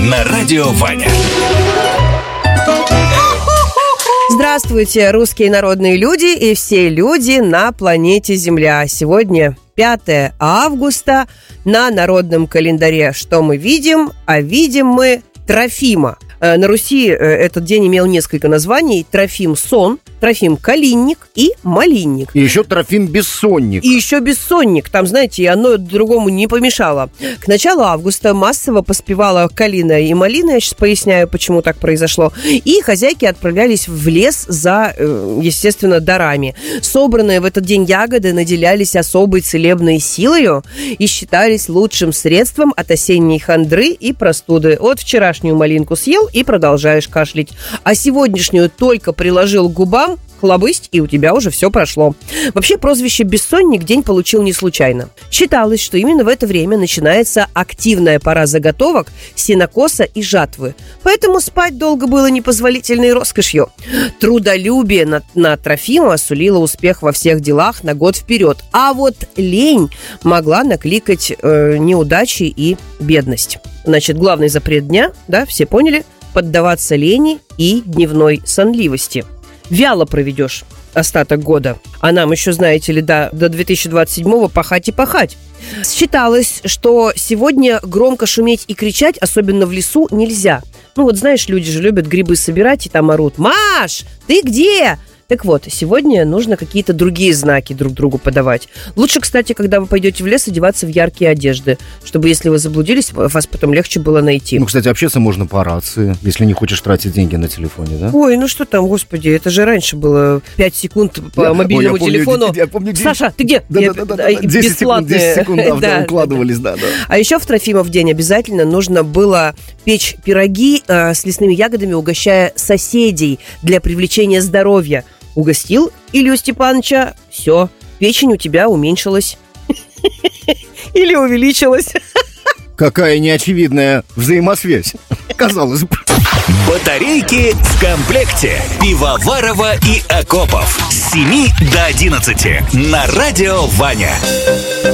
на радио Ваня. Здравствуйте, русские народные люди и все люди на планете Земля. Сегодня 5 августа. На народном календаре что мы видим? А видим мы Трофима. На Руси этот день имел несколько названий. Трофим Сон, Трофим Калинник и Малинник. И еще Трофим Бессонник. И еще Бессонник. Там, знаете, одно другому не помешало. К началу августа массово поспевала калина и малина. Я сейчас поясняю, почему так произошло. И хозяйки отправлялись в лес за, естественно, дарами. Собранные в этот день ягоды наделялись особой целебной силой и считались лучшим средством от осенней хандры и простуды. Вот вчерашнюю малинку съел и продолжаешь кашлять. А сегодняшнюю только приложил к губам, хлобысть, и у тебя уже все прошло. Вообще, прозвище «бессонник» день получил не случайно. Считалось, что именно в это время начинается активная пора заготовок, сенокоса и жатвы. Поэтому спать долго было непозволительной роскошью. Трудолюбие на Трофима сулило успех во всех делах на год вперед. А вот лень могла накликать неудачи и бедность. Значит, главный запрет дня, да, все поняли, поддаваться лени и дневной сонливости. Вяло проведешь остаток года. А нам еще, знаете ли, до 2027-го пахать и пахать. Считалось, что сегодня громко шуметь и кричать, особенно в лесу, нельзя. Ну вот, знаешь, люди же любят грибы собирать и там орут: «Маш, ты где?» Так вот, сегодня нужно какие-то другие знаки друг другу подавать. Лучше, кстати, когда вы пойдете в лес, одеваться в яркие одежды, чтобы, если вы заблудились, вас потом легче было найти. Ну, кстати, общаться можно по рации, если не хочешь тратить деньги на телефоне, да? Ой, ну что там, господи, это же раньше было 5 секунд по мобильному телефону. Я помню, Саша, ты где? Да. 10 секунд укладывались, да. А еще в Трофимов день обязательно нужно было печь пироги с лесными ягодами, угощая соседей для привлечения здоровья. Угостил Илью Степановича, все, печень у тебя уменьшилась. Или увеличилась. Какая неочевидная взаимосвязь, казалось бы. Батарейки в комплекте. Пивоварова и Акопов. С 7 до 11 на радио Ваня.